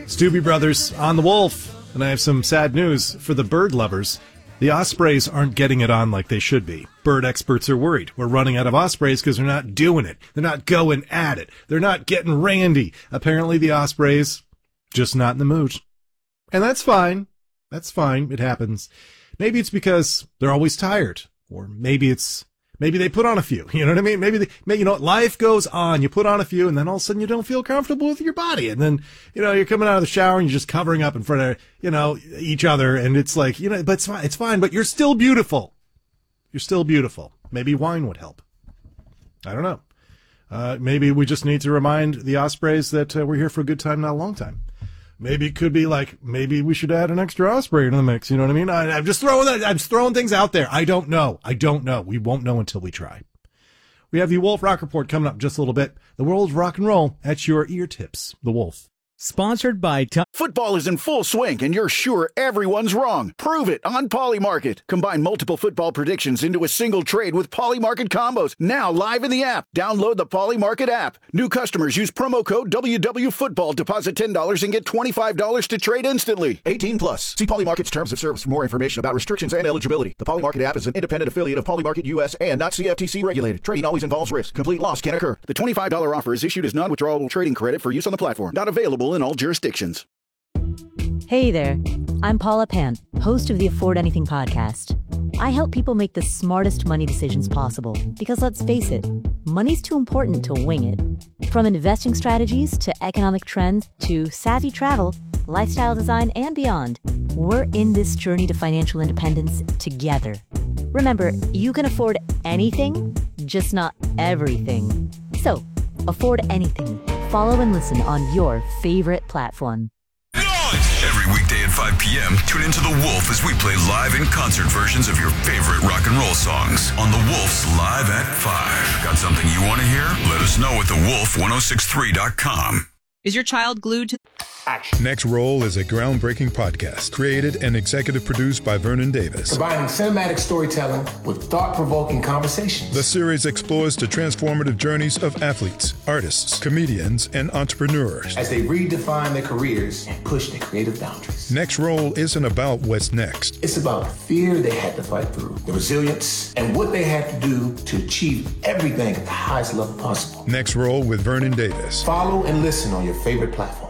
Doobie Brothers on the Wolf, and I have some sad news for the bird lovers. The ospreys aren't getting it on like they should be. Bird experts are worried. We're running out of ospreys because they're not doing it. They're not going at it. They're not getting randy. Apparently the ospreys just not in the mood. And that's fine. That's fine. It happens. Maybe it's because they're always tired. Or maybe they put on a few. You know what I mean? Maybe life goes on. You put on a few and then all of a sudden you don't feel comfortable with your body. And then, you're coming out of the shower and you're just covering up in front of, each other. And it's like, but it's fine. It's fine. But you're still beautiful. You're still beautiful. Maybe wine would help. I don't know. Maybe we just need to remind the ospreys that we're here for a good time, not a long time. Maybe it could be like, maybe we should add an extra osprey into the mix. You know what I mean? I'm just throwing things out there. I don't know. We won't know until we try. We have the Wolf Rock Report coming up just a little bit. The world of rock and roll at your ear tips. The Wolf. Sponsored by Football is in full swing, and you're sure everyone's wrong. Prove it on Polymarket. Combine multiple football predictions into a single trade with Polymarket combos. Now live in the app. Download the Polymarket app. New customers use promo code WWFootball. Deposit $10 and get $25 to trade instantly. 18 plus. See Polymarket's terms of service for more information about restrictions and eligibility. The Polymarket app is an independent affiliate of Polymarket US and not CFTC regulated. Trading always involves risk. Complete loss can occur. The $25 offer is issued as non-withdrawable trading credit for use on the platform. Not available in all jurisdictions. Hey there, I'm Paula Pant, host of the Afford Anything podcast. I help people make the smartest money decisions possible because let's face it, money's too important to wing it. From investing strategies to economic trends to savvy travel, lifestyle design, and beyond, we're in this journey to financial independence together. Remember, you can afford anything, just not everything. So, afford anything. Follow and listen on your favorite platform. Every weekday at 5 p.m., tune into The Wolf as we play live in concert versions of your favorite rock and roll songs on The Wolf's Live at 5. Got something you want to hear? Let us know at thewolf1063.com. Is your child glued to... Action. Next Roll is a groundbreaking podcast created and executive produced by Vernon Davis. Combining cinematic storytelling with thought-provoking conversations. The series explores the transformative journeys of athletes, artists, comedians, and entrepreneurs as they redefine their careers and push their creative boundaries. Next Roll isn't about what's next. It's about the fear they had to fight through, the resilience, and what they had to do to achieve everything at the highest level possible. Next Roll with Vernon Davis. Follow and listen on your favorite platform.